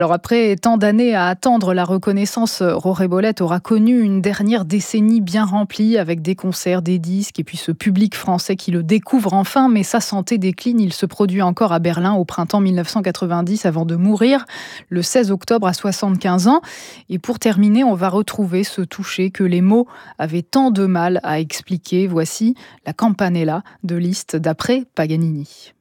Alors après tant d'années à attendre la reconnaissance, Rory Bollet aura connu une dernière décennie bien remplie avec des concerts, des disques et puis ce public français qui le découvre enfin. Mais sa santé décline. Il se produit encore à Berlin au printemps 1990 avant de mourir le 16 octobre à 75 ans. Et pour terminer, on va retrouver ce toucher que les mots avaient tant de mal à expliquer. Voici la Campanella de Liszt d'après Paganini.